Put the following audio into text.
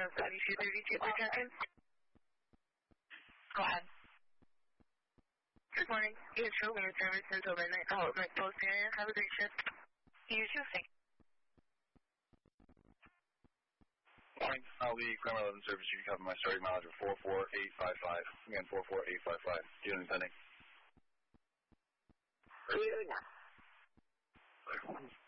7232 projection. Go ahead. Good morning. It's Roland service until midnight. Post area. Have a great shift. You too. Thank you. Morning. Ali, Kramer 11 service. You can cover my starting mileage of 44855. Again, 44855. Unit pending. Clear now.